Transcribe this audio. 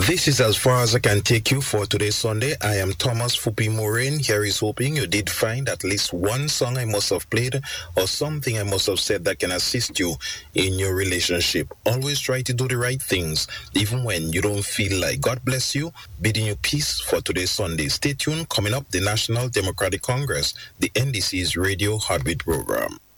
This is as far as I can take you for today's Sunday. I am Thomas Fupi Moraine. Here is hoping you did find at least one song I must have played or something I must have said that can assist you in your relationship. Always try to do the right things, even when you don't feel like. God bless you. Bidding you peace for today's Sunday. Stay tuned. Coming up, the National Democratic Congress, the NDC's Radio Heartbeat program.